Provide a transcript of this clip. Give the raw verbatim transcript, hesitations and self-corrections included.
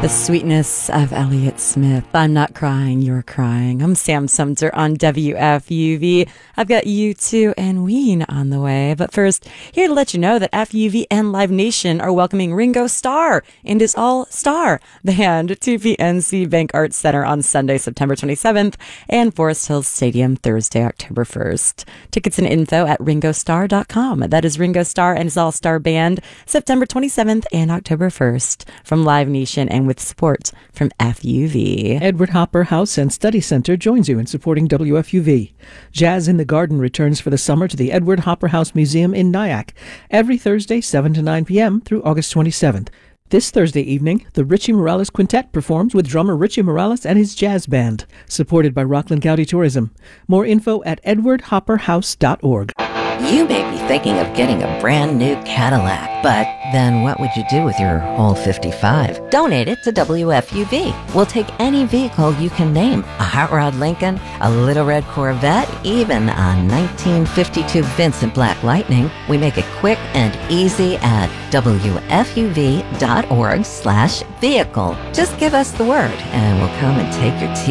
The sweetness of Elliott Smith. I'm not crying, you're crying. I'm Sam Sumter on W F U V. I've got U two and Ween on the way. But first, here to let you know that F U V and Live Nation are welcoming Ringo Starr and his all-star band to P N C Bank Arts Center on Sunday, September twenty-seventh, and Forest Hills Stadium Thursday, October first. Tickets and info at ringo star dot com. That is Ringo Starr and his all-star band, September twenty-seventh and October first, from Live Nation and with support from F U V. Edward Hopper House and Study Center joins you in supporting W F U V. Jazz in the Garden returns for the summer to the Edward Hopper House Museum in Nyack every Thursday, seven to nine p.m. through August twenty-seventh. This Thursday evening, the Richie Morales Quintet performs with drummer Richie Morales and his jazz band, supported by Rockland County Tourism. More info at edward hopper house dot org. You may be thinking of getting a brand new Cadillac, but then what would you do with your old fifty-five? Donate it to W F U V. We'll take any vehicle you can name. A hot rod Lincoln, a little red Corvette, even a nineteen fifty-two Vincent Black Lightning. We make it quick and easy at W F U V dot org slash vehicle. Just give us the word and we'll come and take your T